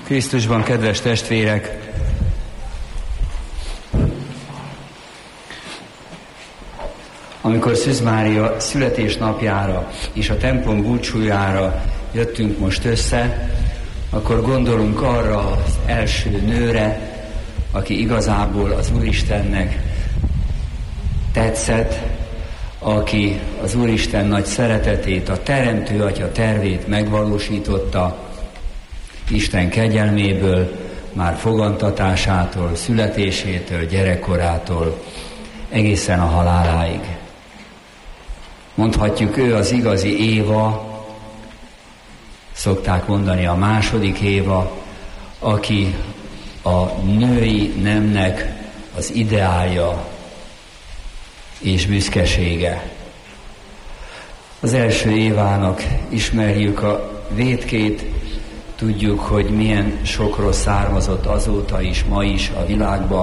Krisztusban, kedves testvérek! Amikor Szűz Mária születésnapjára és a templom búcsújára jöttünk most össze, akkor gondolunk arra az első nőre, aki igazából az Úristennek tetszett, aki az Úristen nagy szeretetét, a Teremtő Atya tervét megvalósította, Isten kegyelméből, már fogantatásától, születésétől, gyerekkorától, egészen a haláláig. Mondhatjuk, ő az igazi Éva, szokták mondani a második Éva, aki a női nemnek az ideálja és büszkesége. Az első Évának ismerjük a vétkét, tudjuk, hogy milyen sok rossz származott azóta is, ma is a világban.